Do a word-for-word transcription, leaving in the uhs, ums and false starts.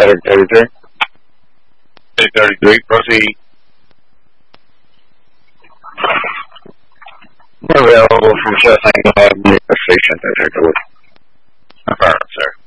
eight thirty-three. eight thirty-three, proceed. We're available from Chestnut Hill Avenue, station, eight thirty-three. Affirm, sir.